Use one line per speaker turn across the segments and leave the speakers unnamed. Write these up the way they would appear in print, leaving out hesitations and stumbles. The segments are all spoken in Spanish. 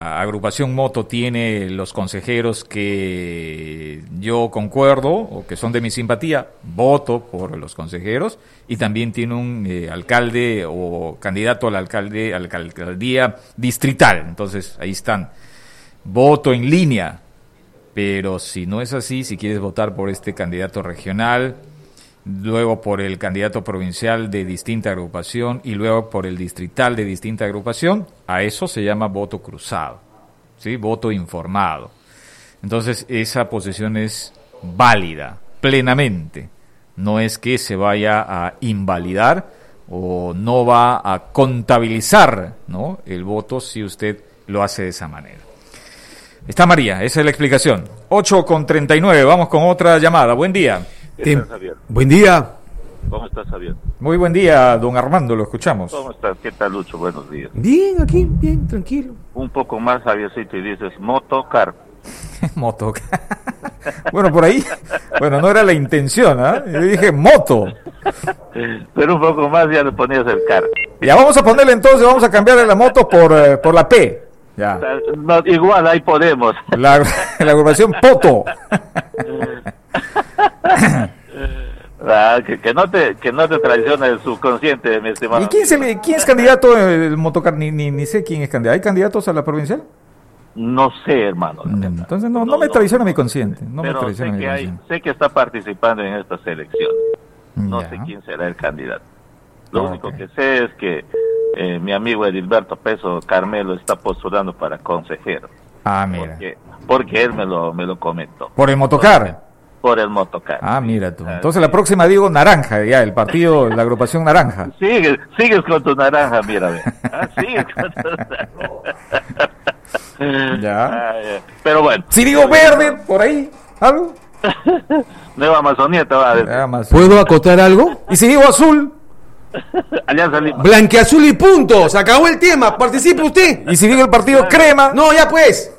agrupación Moto tiene los consejeros que yo concuerdo o que son de mi simpatía, voto por los consejeros, y también tiene un alcalde o candidato a la alcaldía distrital. Entonces ahí están, voto en línea. Pero si no es así, si quieres votar por este candidato regional, luego por el candidato provincial de distinta agrupación y luego por el distrital de distinta agrupación, a eso se llama voto cruzado, ¿sí? Voto informado. Entonces esa posición es válida plenamente. No es que se vaya a invalidar o no va a contabilizar, ¿no?, el voto si usted lo hace de esa manera. Está María, esa es la explicación. 8:39, vamos con otra llamada. Buen día.
¿Qué tal, Javier?
Buen día.
¿Cómo estás, Javier?
Muy buen día, don Armando, lo escuchamos.
¿Cómo estás? ¿Qué tal, Lucho? Buenos días.
Bien, aquí, bien, tranquilo.
Un poco más, Javiercito, y dices motocar.
Moto. Bueno, por ahí, bueno, no era la intención, ¿ah? Yo dije moto.
Pero un poco más ya le ponías el car.
Ya vamos a ponerle entonces, vamos a cambiarle la moto por la P. Ya.
No, igual, ahí podemos.
La agrupación Poto.
Que no te traicione el subconsciente, mi estimado.
¿Y quién es candidato el motocar? Ni sé quién es candidato. ¿Hay candidatos a la provincial?
No sé, hermano.
Entonces no me traiciona mi consciente. No me traiciona mi consciente.
Sé que está participando en estas elecciones. No
Ya.
sé quién será el candidato. Lo único que sé es que mi amigo Edilberto Peso Carmelo está postulando para consejero.
Ah, mira.
Porque él me lo comentó.
¿Por el motocar?
Por el motocar.
Ah, mira tú. Entonces la próxima digo naranja, ya, el partido, la agrupación naranja.
Sigues con tu naranja, mira. Sigues con tu naranja.
Ya.
Pero bueno.
Si digo verde, por ahí, ¿algo?
Nueva Amazonía te va a decir.
¿Puedo acotar algo?
¿Y si digo azul?
Alianza Lima.
Blanqueazul y punto. Se acabó el tema. Participe usted.
¿Y si digo el partido crema?
No, ya pues.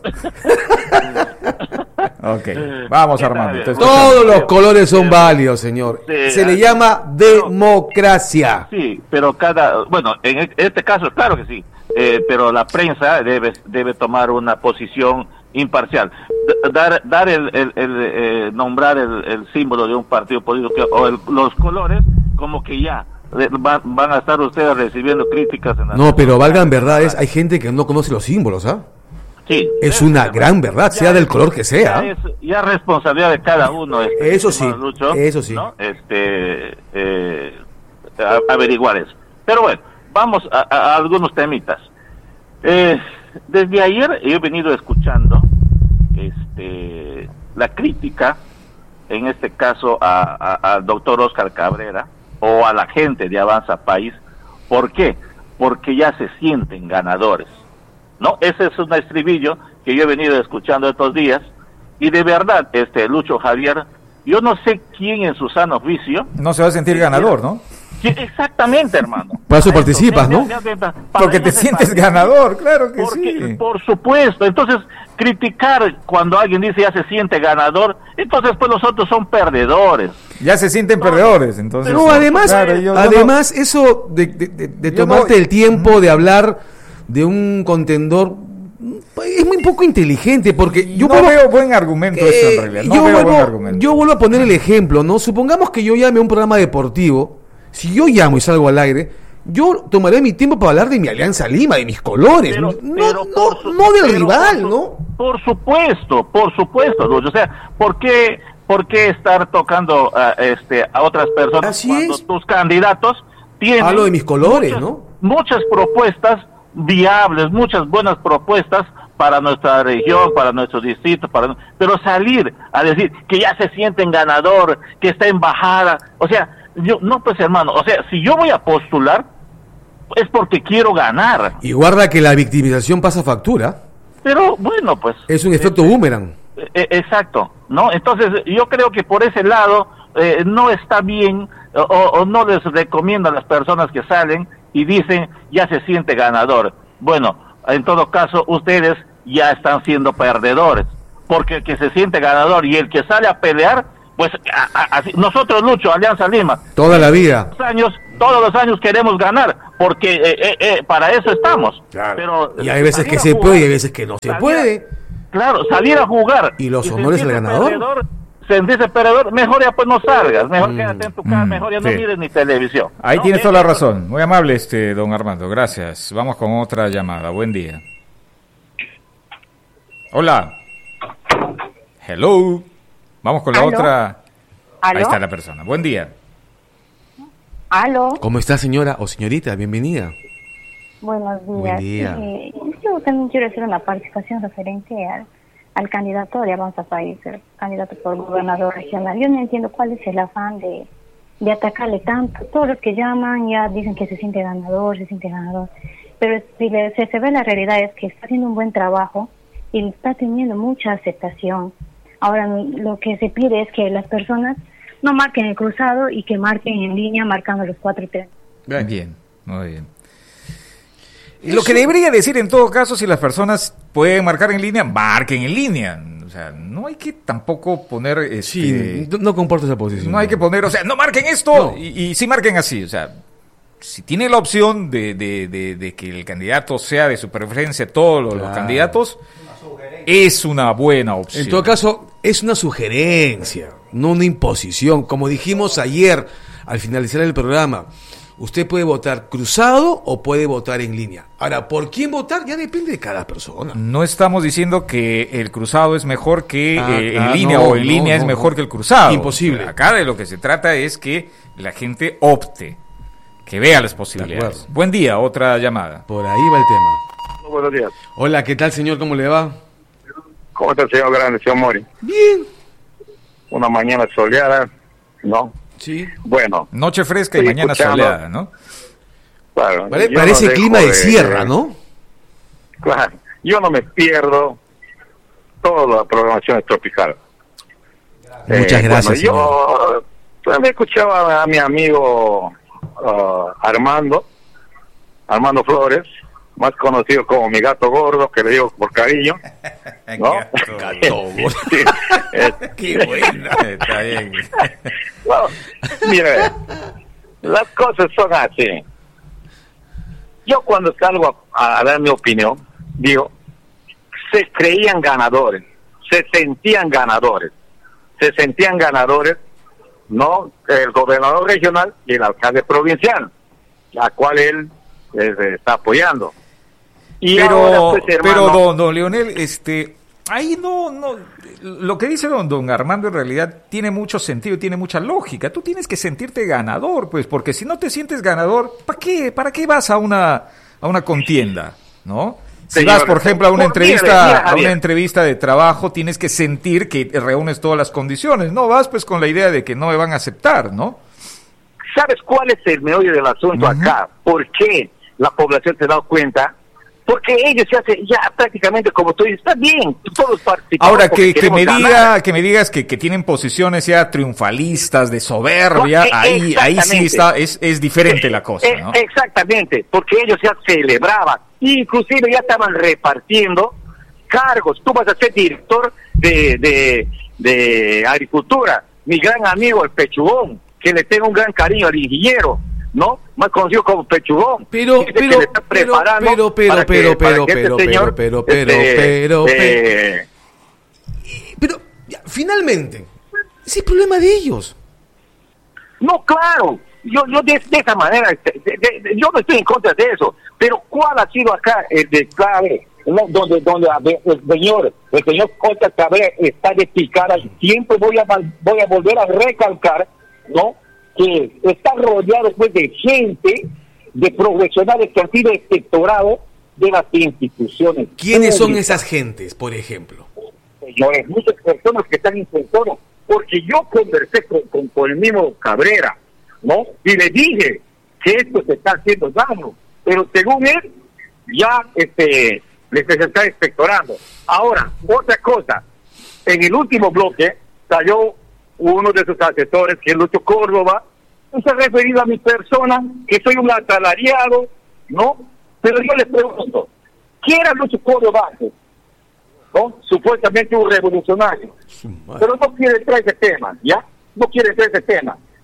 Ok, vamos Armando.
Todos los colores son válidos, señor.
Sí,
Se le llama democracia.
Sí, pero bueno, en este caso, claro que sí, pero la prensa debe tomar una posición imparcial. Nombrar el símbolo de un partido político o los colores, como que ya van a estar ustedes recibiendo críticas.
No, pero valgan verdades, hay gente que no conoce los símbolos, ¿ah?
Sí,
es una gran verdad, sea del color que sea.
Ya es responsabilidad de cada uno.
Eso sí,
Lucho,
eso sí.
¿no? Averiguar eso. Pero bueno, vamos a algunos temitas. Desde ayer he venido escuchando la crítica, en este caso al doctor Oscar Cabrera o a la gente de Avanza País. ¿Por qué? Porque ya se sienten ganadores, ¿no? Ese es un estribillo que yo he venido escuchando estos días, y de verdad, Lucho, Javier, yo no sé quién en su sano juicio
no se va a sentir ganador, ¿no?
Sí, exactamente, hermano.
Para eso participas, ¿no?
Porque te sientes ganador, claro que sí.
Por supuesto. Entonces, criticar cuando alguien dice ya se siente ganador, entonces pues los otros son perdedores.
Ya se sienten perdedores, entonces.
No, además,
claro,
eso de tomarte el tiempo de hablar de un contendor es muy poco inteligente, porque yo
veo buen argumento eso en realidad.
Yo vuelvo a poner el ejemplo, ¿no? Supongamos que yo llame a un programa deportivo. Si yo llamo y salgo al aire, yo tomaré mi tiempo para hablar de mi Alianza Lima, de mis colores, no del rival, ¿no?
Por supuesto, Lucho. O sea, ¿por qué estar tocando a otras personas
Así
cuando
es.
tus candidatos tienen...
Hablo de mis colores, ¿no?
Muchas propuestas viables, muchas buenas propuestas para nuestra región, para nuestro distrito, pero salir a decir que ya se sienten ganador, que está en bajada, o sea... pues hermano, o sea, si yo voy a postular es porque quiero ganar.
Y guarda que la victimización pasa factura.
Pero bueno, pues
es un efecto boomerang.
Exacto, ¿no? Entonces yo creo que por ese lado no está bien, o no les recomiendo a las personas que salen y dicen ya se siente ganador. Bueno, en todo caso ustedes ya están siendo perdedores, porque el que se siente ganador y el que sale a pelear, pues así, nosotros, Lucho, Alianza Lima,
toda la vida,
todos los años queremos ganar, porque para eso estamos.
Claro.
Pero
y hay veces que se puede y hay veces que no se puede.
Claro, salir a jugar.
Y los honores al ganador.
Sentirse perdedor, mejor ya pues no salgas, mejor quédate en tu casa, mejor ya no mires ni televisión.
Ahí
¿no?
tienes toda la razón. Muy amable, don Armando. Gracias. Vamos con otra llamada. Buen día. Hola. Hello. Vamos con la otra.
¿Aló?
Ahí está la persona. Buen día.
¿Aló?
¿Cómo está, señora o señorita? Bienvenida.
Buenos días.
Buen día.
Yo también quiero hacer una participación referente al candidato de Avanza País, el candidato por gobernador regional. Yo no entiendo cuál es el afán de atacarle tanto. Todos los que llaman ya dicen que se siente ganador. Pero si se ve la realidad es que está haciendo un buen trabajo y está teniendo mucha aceptación. Ahora lo que se pide es que las personas no marquen el cruzado y que marquen en línea marcando los 4 y 3.
Bien, muy bien. Y lo que debería decir en todo caso, si las personas pueden marcar en línea, marquen en línea. O sea, no hay que tampoco poner...
Sí, no comparto esa posición.
No hay que poner, o sea, no marquen esto
No.
y sí marquen así. O sea, si tiene la opción de que el candidato sea de su preferencia todos los candidatos, es una buena opción.
En todo caso, es una sugerencia, no una imposición. Como dijimos ayer, al finalizar el programa, usted puede votar cruzado o puede votar en línea. Ahora, ¿por quién votar? Ya depende de cada persona.
No estamos diciendo que el cruzado es mejor que en línea
no,
o en línea es mejor que el cruzado.
Imposible.
Acá de lo que se trata es que la gente opte, que vea las
De
posibilidades.
acuerdo.
Buen día, otra llamada.
Por ahí va el tema.
Buenos días.
Hola, ¿qué tal, señor? ¿Cómo le va?
¿Cómo está el señor Grande, señor Mori?
Bien.
Una mañana soleada, ¿no?
Sí.
Bueno,
Noche fresca y
Estoy
mañana
escuchando.
soleada, ¿no?
claro. yo
Parece
no dejo
clima de sierra, ¿no?
Claro, yo no me pierdo toda la programación tropical.
Muchas gracias,
Yo me escuchaba a mi amigo Armando Flores, más conocido como mi gato gordo, que le digo por cariño, ¿no?
Gato gordo.
Sí,
Qué bueno.
Está bien.
Bueno, mire, las cosas son así. Yo cuando salgo a dar mi opinión, digo, se creían ganadores, se sentían ganadores, ¿no? El gobernador regional y el alcalde provincial, a cual él está apoyando. Y ahora, pues, hermano,
don Leonel, ahí no, lo que dice don Armando en realidad tiene mucho sentido, tiene mucha lógica. Tú tienes que sentirte ganador, pues, porque si no te sientes ganador, ¿para qué vas a una contienda, no? Si
Señor,
vas, por ejemplo, a una
mira,
entrevista de trabajo, tienes que sentir que reúnes todas las condiciones. No vas, pues, con la idea de que no me van a aceptar, ¿no?
¿sabes cuál es el meollo del asunto acá? ¿Por qué la población se ha dado cuenta? Porque ellos se hacen ya prácticamente como tú dices, está bien, todos participamos.
Ahora, que
porque
me
queremos
que me digas que tienen posiciones ya triunfalistas, de soberbia, ahí sí está, es diferente la cosa, ¿no?
Exactamente, porque ellos ya celebraban, inclusive ya estaban repartiendo cargos. Tú vas a ser director de agricultura, mi gran amigo el Pechugón, que le tengo un gran cariño al ingeniero, ¿no? Más conocido como Pechugón.
Pero ya, finalmente, ese es el problema de ellos.
No, claro, yo de esa manera, yo no estoy en contra de eso, pero ¿cuál ha sido acá el de clave? ¿No? Donde el señor Oscar Cabrera está de picada, siempre voy a volver a recalcar, ¿no? Que está rodeado después de gente, de profesionales que han sido inspectorados de las instituciones.
¿Quiénes son esas gentes, por ejemplo?
Señores, muchas personas que están inspectores, porque yo conversé con el mismo Cabrera, ¿no? Y le dije que esto se está haciendo daño, pero según él, ya les está inspectorando. Ahora, otra cosa, en el último bloque salió uno de sus asesores, que es Lucho Córdoba, se ha referido a mi persona, que soy un asalariado, ¿no? Pero yo les pregunto, ¿quién era Lucho Córdoba antes? ¿No? Supuestamente un revolucionario. Pero no quiere entrar ese tema, ¿ya? No quiere entrar ese tema.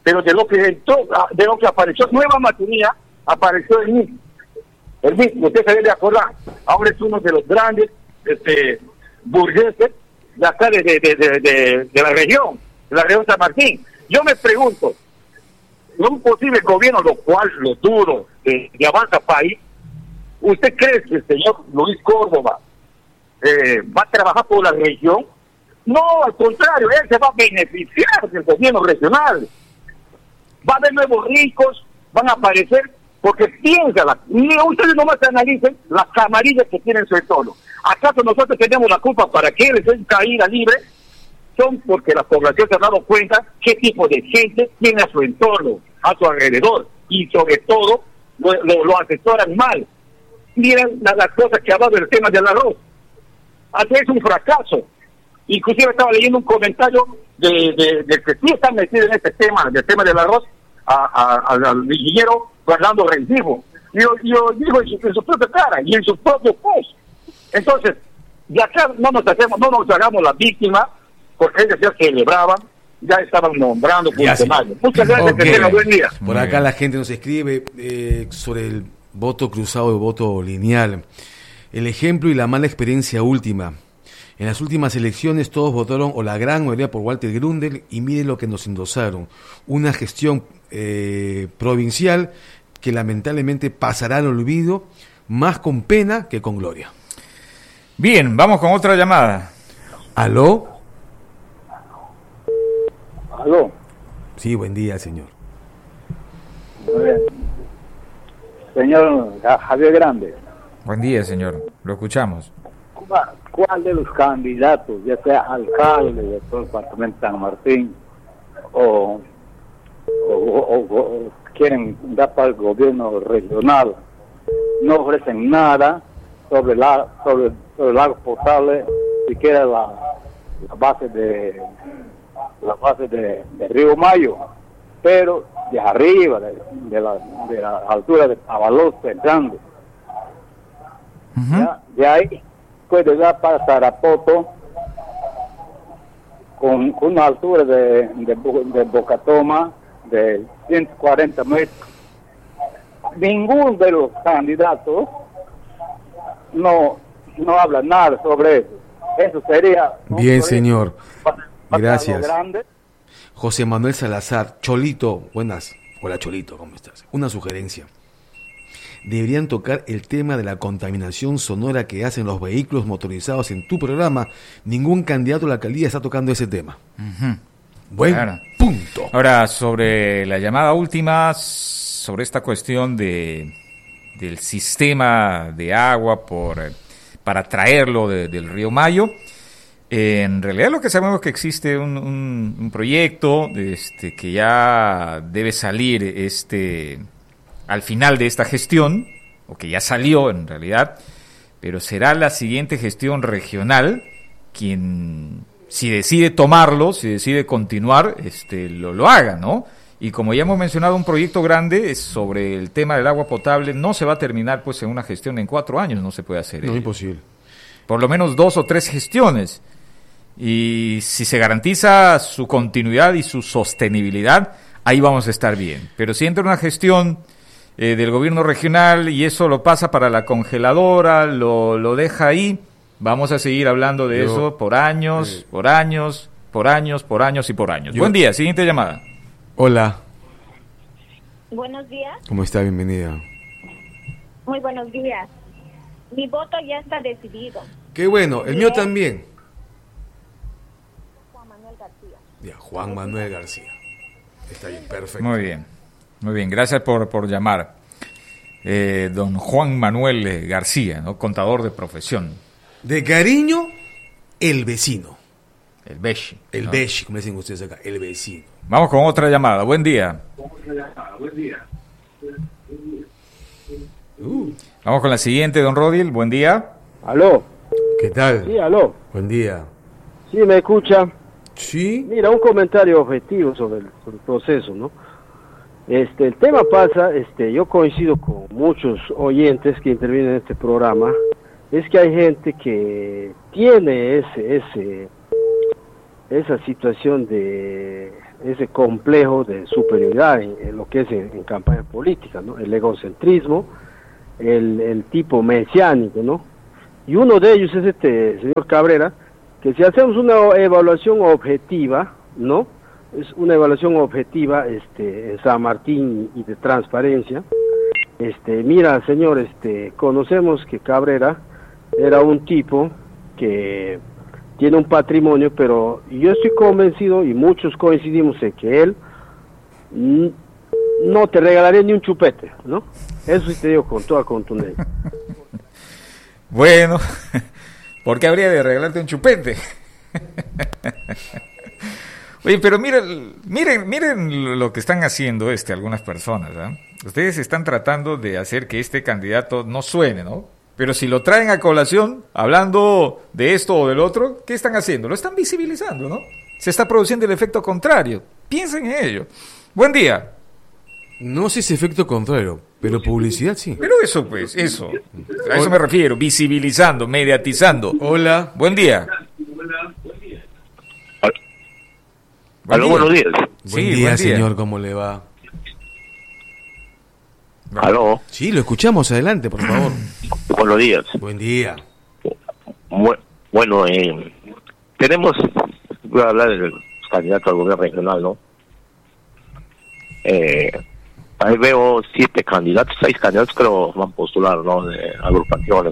pero de lo que entró, de lo que apareció, nueva maquinaria, apareció el MIT. El MIT, usted se debe acordar, ahora es uno de los grandes burgueses de acá de la región San Martín. Yo me pregunto, un posible gobierno, lo cual lo duro, de Avanza País, ¿usted cree que el señor Luis Córdoba va a trabajar por la región? No, al contrario, él se va a beneficiar del gobierno regional. Va a haber nuevos ricos, van a aparecer, porque piénsala, ustedes nomás analicen las camarillas que tienen su entorno. ¿Acaso nosotros tenemos la culpa para que él sea caída libre? Son porque la población se ha dado cuenta qué tipo de gente tiene a su entorno, a su alrededor, y sobre todo lo asesoran mal. Miren las cosas que ha dado el tema del arroz. Así es un fracaso. Inclusive estaba leyendo un comentario de que sí está metido en este tema, del tema del arroz, al ingeniero Fernando Rengifo. Yo digo en su propia cara y en su propio post. Entonces, de acá no nos hagamos la víctima, porque ellos ya celebraban, ya estaban nombrando funcionarios. Muchas gracias, que tengan buen día.
Por acá la gente nos escribe sobre el voto cruzado y voto lineal. El ejemplo y la mala experiencia última. En las últimas elecciones todos votaron, o la gran mayoría, por Walter Grundel, y miren lo que nos endosaron. Una gestión provincial que lamentablemente pasará al olvido, más con pena que con gloria.
Bien, vamos con otra llamada.
¿Aló?
¿Aló?
Sí, buen día, señor.
Señor Javier Grande.
Buen día, señor. Lo escuchamos.
¿Cuál de los candidatos, ya sea alcalde de todo el departamento de San Martín o quieren dar para el gobierno regional, no ofrecen nada sobre el agua potable, siquiera la base de Río Mayo, pero de arriba, de la altura de Avalos, entrando? De ahí puede dar para Tarapoto con una altura de Bocatoma de 140 metros. Ninguno de los candidatos no habla nada sobre eso. Eso sería...
Bien, señor. Gracias.
Grande.
José Manuel Salazar, Cholito, buenas. Hola, Cholito, ¿cómo estás? Una sugerencia. Deberían tocar el tema de la contaminación sonora que hacen los vehículos motorizados en tu programa. Ningún candidato a la alcaldía está tocando ese tema. Buen punto.
Ahora, sobre la llamada última, sobre esta cuestión del sistema de agua para traerlo del río Mayo, en realidad lo que sabemos es que existe un proyecto que ya debe salir al final de esta gestión, o que ya salió en realidad, pero será la siguiente gestión regional quien, si decide tomarlo, si decide continuar, lo haga, ¿no? Y como ya hemos mencionado, un proyecto grande sobre el tema del agua potable no se va a terminar pues en una gestión en 4 años, no se puede hacer.
No, imposible.
Por lo menos 2 o 3 gestiones. Y si se garantiza su continuidad y su sostenibilidad, ahí vamos a estar bien. Pero si entra una gestión del gobierno regional y eso lo pasa para la congeladora, lo deja ahí, vamos a seguir hablando de eso por años, por años y por años. Buen día, siguiente llamada.
Hola.
Buenos días.
¿Cómo está? Bienvenida.
Muy buenos días. Mi voto ya está decidido.
Qué bueno, el mío también.
Juan Manuel García.
Ya, Juan Manuel García. Está bien, perfecto.
Muy bien, gracias por llamar. Don Juan Manuel García, ¿no? Contador de profesión.
De cariño, el vecino.
El Beshi.
El Beshi, como dicen ustedes acá, el vecino.
Vamos con otra llamada. Buen día. Vamos con la siguiente, don Rodil. Buen día.
¿Aló?
¿Qué tal?
Sí, aló.
Buen día.
Sí, ¿me escucha?
Sí.
Mira, un comentario objetivo sobre el proceso, ¿no? El tema pasa, yo coincido con muchos oyentes que intervienen en este programa, es que hay gente que tiene esa situación de ese complejo de superioridad en lo que es en campaña política, ¿no? El egocentrismo, el tipo mesiánico, ¿no? Y uno de ellos es este señor Cabrera, que si hacemos una evaluación objetiva, ¿no? Es una evaluación objetiva en San Martín y de transparencia. Mira, señor, conocemos que Cabrera era un tipo que tiene un patrimonio, pero yo estoy convencido y muchos coincidimos en que él no te regalaría ni un chupete, ¿no? Eso sí te digo con toda contundencia.
Bueno, ¿por qué habría de regalarte un chupete? Oye, pero miren lo que están haciendo algunas personas, ¿eh? Ustedes están tratando de hacer que este candidato no suene, ¿no? Pero si lo traen a colación, hablando de esto o del otro, ¿qué están haciendo? Lo están visibilizando, ¿no? Se está produciendo el efecto contrario. Piensen en ello. Buen día.
No sé si es efecto contrario, pero publicidad sí.
Pero eso, pues, eso. A eso me refiero, visibilizando, mediatizando.
Hola.
Buen día.
Aló, buenos días.
Buen día, señor, ¿cómo le va?
Aló.
Sí, lo escuchamos, adelante, por favor.
Buenos días.
Buen día.
Bueno, voy a hablar del candidato al gobierno regional, ¿no? Ahí veo 6 candidatos creo van a postular, ¿no? De agrupaciones.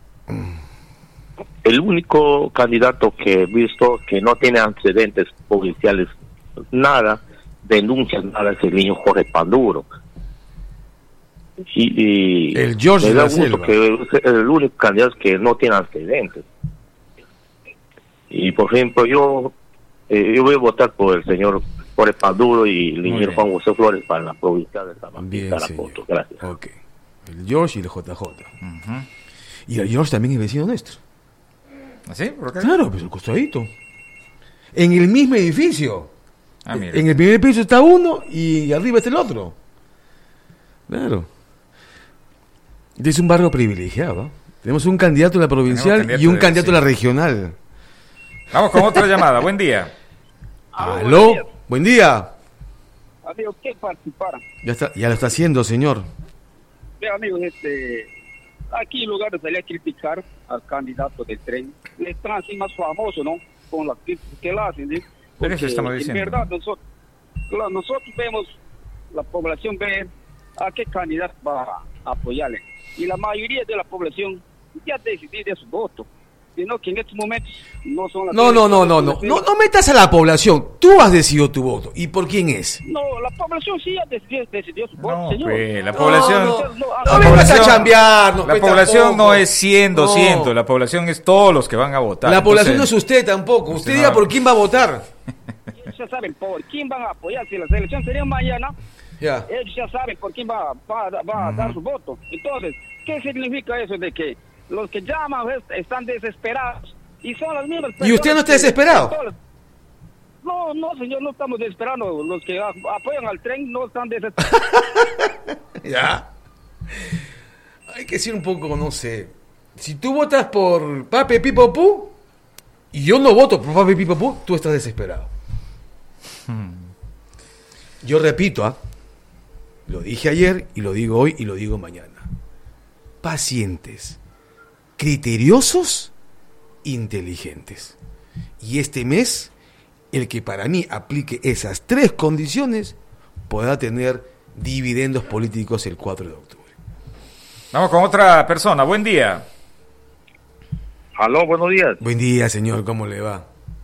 El único candidato que he visto que no tiene antecedentes policiales, nada, denuncias, nada, es el niño Jorge Panduro. Y
el George de la Selva.
Que es el único candidato que no tiene antecedentes. Y por ejemplo, yo voy a votar por el señor Jorge Panduro y el ingeniero Juan José Flores para la provincia de San Martín. Gracias.
Okay. El George y el JJ. Uh-huh. Y el George también es vecino nuestro.
¿Así? ¿Por qué?
Claro, pues el costadito. En el mismo edificio.
Mira.
En el primer piso está uno y arriba está el otro. Claro. Este es un barrio privilegiado, ¿eh? Tenemos un candidato a la provincial y un candidato a la regional.
Vamos con otra llamada. Buen día.
¿Aló? Buen día.
Amigo, ¿qué participar?
Ya lo está haciendo, señor.
Bien, amigos, aquí en lugar de salir a criticar al candidato del tren, le están así más famoso, ¿no? Con la crítica que le hacen, ¿sí?
Pero eso estamos diciendo.
En verdad, nosotros vemos, la población ve a qué candidato va a apoyarle. Y la mayoría de la población ya decidió su voto. Sino que en estos momentos no son las...
No metas a la población. Tú has decidido tu voto. ¿Y por quién es?
No, la población sí ya decidió su voto, señor.
Pues, la población...
No vengas a chambear.
La población no es 100, 200. La población es todos los que van a votar.
La población no es usted tampoco. Usted diga por quién va a votar.
Ellos ya saben por quién van a apoyar. Si las elecciones serían mañana, ellos ya saben por quién va a dar su voto. Entonces, ¿qué significa eso de que los que llaman están desesperados y son las mismas personas?
¿Y usted no está desesperado?
No, señor, no estamos desesperando. Los que apoyan al tren no están desesperados.
Ya. Hay que decir un poco, no sé. Si tú votas por Pape Pipo Pú y yo no voto por Pape Pipo Pú, tú estás desesperado. Yo repito, lo dije ayer y lo digo hoy y lo digo mañana. Pacientes, criteriosos, inteligentes. Y este mes, el que para mí aplique esas 3 condiciones podrá tener dividendos políticos el 4 de octubre.
Vamos con otra persona. Buen día.
Aló, buenos días.
Buen día, señor. ¿Cómo le va?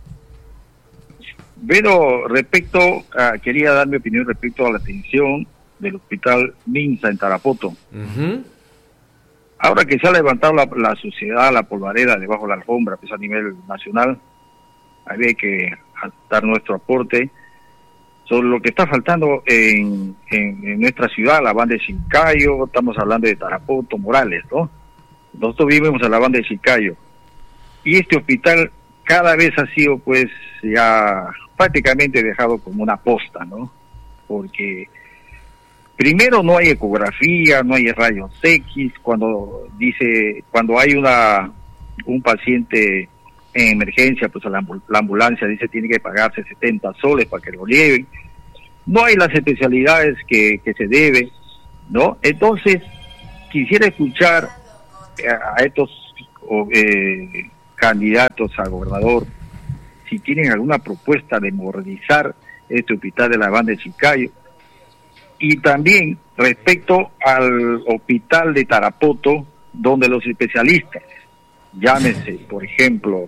Bueno, quería dar mi opinión respecto a la atención del hospital Minsa en Tarapoto.
Uh-huh.
Ahora que se ha levantado la suciedad, la polvareda debajo de la alfombra, pues a nivel nacional, había que dar nuestro aporte sobre lo que está faltando en nuestra ciudad, la banda de Chilcayo. Estamos hablando de Tarapoto, Morales, ¿no? Nosotros vivimos en la banda de Chilcayo. Y este hospital cada vez ha sido, pues, ya prácticamente dejado como una posta, ¿no? Porque primero no hay ecografía, no hay rayos X. Cuando hay un paciente en emergencia, pues la ambulancia dice tiene que pagarse 70 soles para que lo lleven. No hay las especialidades que se debe, ¿no? Entonces, quisiera escuchar a estos candidatos a gobernador si tienen alguna propuesta de modernizar este hospital de la Banda de Chiclayo. Y también respecto al hospital de Tarapoto, donde los especialistas, llámese, por ejemplo,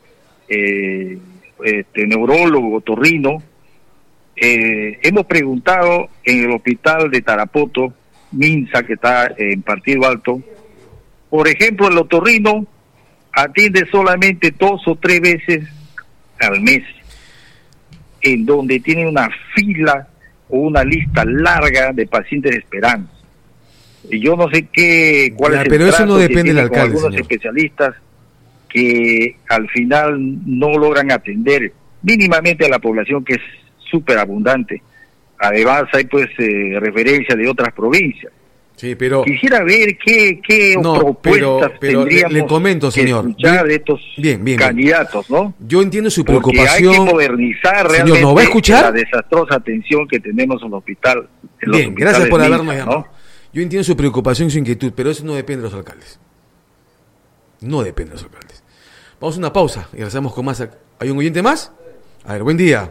neurólogo, otorrino, hemos preguntado en el hospital de Tarapoto, Minsa, que está en Partido Alto, por ejemplo, el otorrino atiende solamente 2 o 3 veces al mes, en donde tiene una fila o una lista larga de pacientes esperando. Y yo no sé cuál es el
pero eso no depende del alcalde,
algunos
señor.
especialistas que al final no logran atender mínimamente a la población, que es súper abundante. Además hay pues referencia de otras provincias.
Sí, pero
quisiera ver qué propuestas tendríamos
le comento, señor,
que escuchar de estos candidatos, ¿no?
Yo entiendo su preocupación.
Porque hay que modernizar realmente,
señor, ¿no va a escuchar?
La desastrosa atención que tenemos en el hospital.
Bien, gracias por habernos llamado, ¿no? Yo entiendo su preocupación y su inquietud, pero eso no depende de los alcaldes. No depende de los alcaldes. Vamos a una pausa y regresamos con más. ¿Hay un oyente más? A ver, buen día.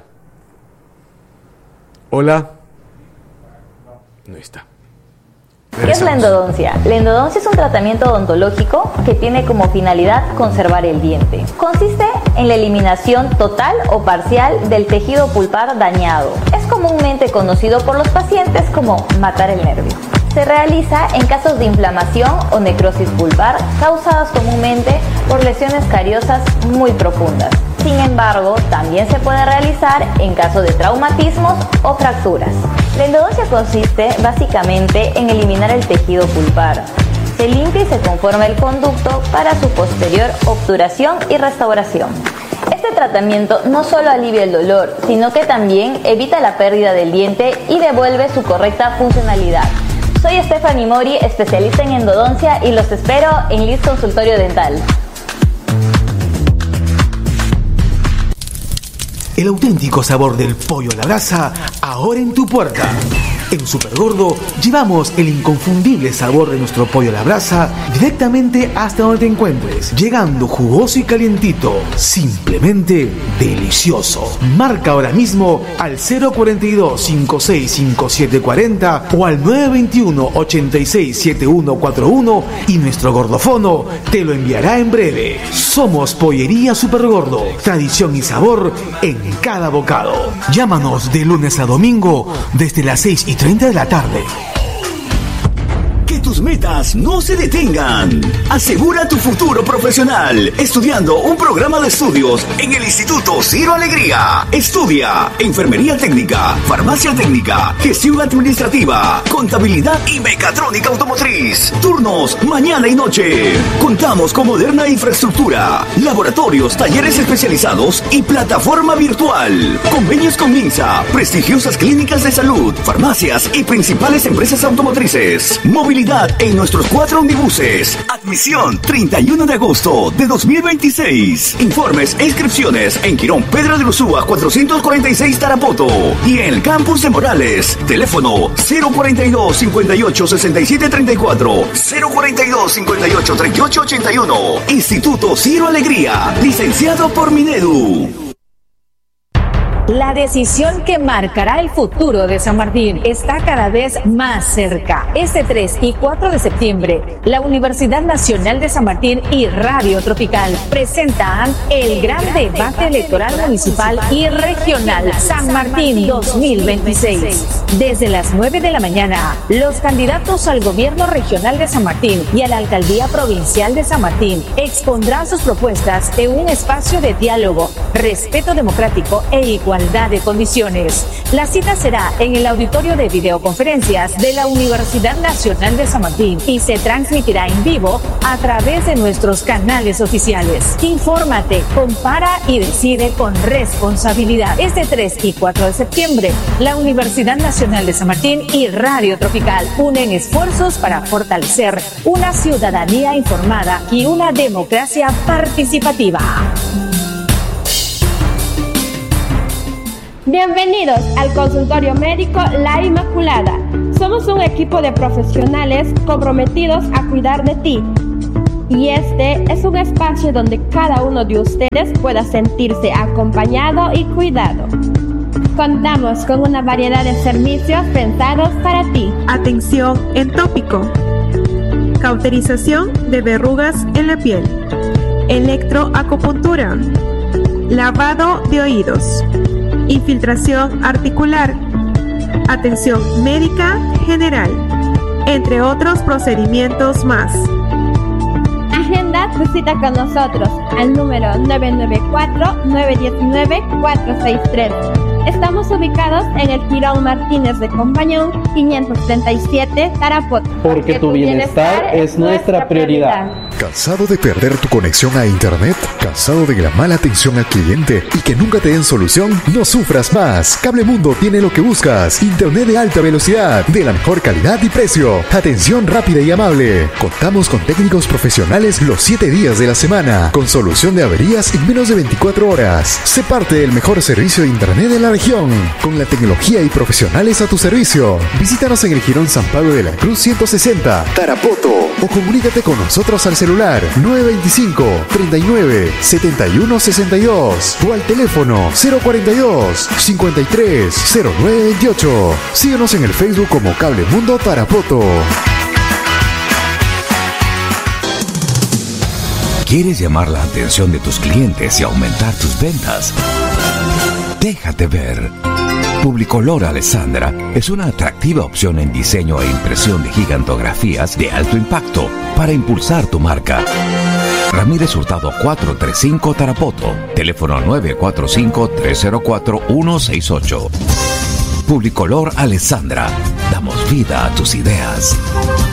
Hola. No está.
¿Qué es la endodoncia? La endodoncia es un tratamiento odontológico que tiene como finalidad conservar el diente. Consiste en la eliminación total o parcial del tejido pulpar dañado. Es comúnmente conocido por los pacientes como matar el nervio. Se realiza en casos de inflamación o necrosis pulpar causadas comúnmente por lesiones cariosas muy profundas. Sin embargo, también se puede realizar en caso de traumatismos o fracturas. La endodoncia consiste básicamente en eliminar el tejido pulpar. Se limpia y se conforma el conducto para su posterior obturación y restauración. Este tratamiento no solo alivia el dolor, sino que también evita la pérdida del diente y devuelve su correcta funcionalidad. Soy Stephanie Mori, especialista en endodoncia, y los espero en Liz Consultorio Dental.
El auténtico sabor del pollo a la brasa, ahora en tu puerta. En Supergordo llevamos el inconfundible sabor de nuestro pollo a la brasa directamente hasta donde te encuentres, llegando jugoso y calientito, simplemente delicioso. Marca ahora mismo al 042-565740 o al 921-867141 y nuestro gordofono te lo enviará en breve. Somos Pollería Supergordo, tradición y sabor en cada bocado. Llámanos de lunes a domingo desde las 6:30 de la tarde.
Que tus metas no se detengan. Asegura tu futuro profesional estudiando un programa de estudios en el Instituto Ciro Alegría. Estudia Enfermería Técnica, Farmacia Técnica, Gestión Administrativa, Contabilidad y Mecatrónica Automotriz. Turnos mañana y noche. Contamos con moderna infraestructura, laboratorios, talleres especializados y plataforma virtual. Convenios con Minsa, prestigiosas clínicas de salud, farmacias y principales empresas automotrices. Movilidad en nuestros 4 omnibuses. Admisión 31 de agosto de 2026. Informes e inscripciones en Quirón Pedro de Ursúa 446 Tarapoto y en el campus de Morales. Teléfono 042 58 67 34, 042 58 38 81. Instituto Ciro Alegría, licenciado por Minedu.
La decisión que marcará el futuro de San Martín está cada vez más cerca. Este 3 y 4 de septiembre, la Universidad Nacional de San Martín y Radio Tropical presentan el gran debate electoral municipal y regional San Martín 2026. Desde las 9 de la mañana, los candidatos al gobierno regional de San Martín y a la alcaldía provincial de San Martín expondrán sus propuestas en un espacio de diálogo, respeto democrático e igualdad de condiciones. La cita será en el auditorio de videoconferencias de la Universidad Nacional de San Martín y se transmitirá en vivo a través de nuestros canales oficiales. Infórmate, compara y decide con responsabilidad. Este 3 y 4 de septiembre, la Universidad Nacional de San Martín y Radio Tropical unen esfuerzos para fortalecer una ciudadanía informada y una democracia participativa.
Bienvenidos al consultorio médico La Inmaculada. Somos un equipo de profesionales comprometidos a cuidar de ti. Y este es un espacio donde cada uno de ustedes pueda sentirse acompañado y cuidado. Contamos con una variedad de servicios pensados para ti.
Atención en tópico, cauterización de verrugas en la piel, electroacupuntura, lavado de oídos, infiltración articular, atención médica general, entre otros procedimientos más.
Agenda tu cita con nosotros al número 994-919-463. Estamos ubicados en el Girón Martínez de Compañón, 537, Tarapoto.
Porque tu bienestar es nuestra prioridad.
¿Cansado de perder tu conexión a internet? ¿Cansado de la mala atención al cliente y que nunca te den solución? No sufras más. Cablemundo tiene lo que buscas. Internet de alta velocidad, de la mejor calidad y precio. Atención rápida y amable. Contamos con técnicos profesionales los 7 días de la semana, con solución de averías en menos de 24 horas. Sé parte del mejor servicio de internet de la región, con la tecnología y profesionales a tu servicio. Visítanos en el Girón San Pablo de la Cruz 160, Tarapoto, o comunícate con nosotros al celular 925-39-7162 o al teléfono 042-530928. Síguenos en el Facebook como Cablemundo Tarapoto.
¿Quieres llamar la atención de tus clientes y aumentar tus ventas? Déjate ver. Publicolor Alessandra es una atractiva opción en diseño e impresión de gigantografías de alto impacto para impulsar tu marca. Ramírez Hurtado 435 Tarapoto, teléfono 945-304-168. Publicolor Alessandra, damos vida a tus ideas.